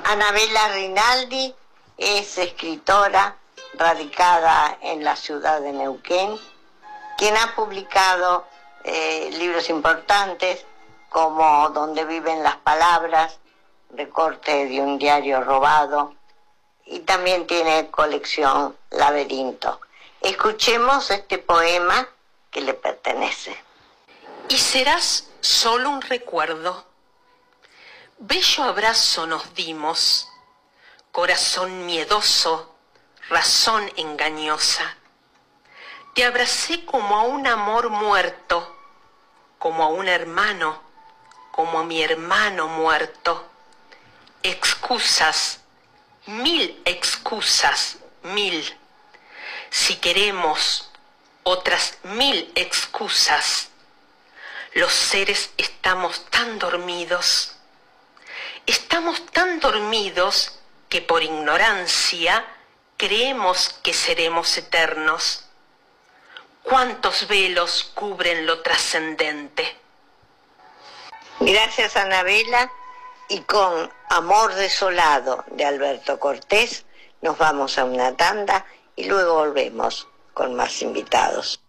Anabela Rinaldi es escritora radicada en la ciudad de Neuquén, quien ha publicado libros importantes como Donde viven las palabras, recorte de un diario robado, y también tiene colección Laberinto. Escuchemos este poema que le pertenece. Y serás solo un recuerdo. Bello abrazo nos dimos, corazón miedoso, razón engañosa. Te abracé como a un amor muerto, como a un hermano, como a mi hermano muerto. Excusas, mil excusas, mil. Si queremos, otras mil excusas. Los seres estamos tan dormidos. Estamos tan dormidos que por ignorancia creemos que seremos eternos. ¿Cuántos velos cubren lo trascendente? Gracias, Anabela, y con Amor desolado de Alberto Cortés nos vamos a una tanda y luego volvemos con más invitados.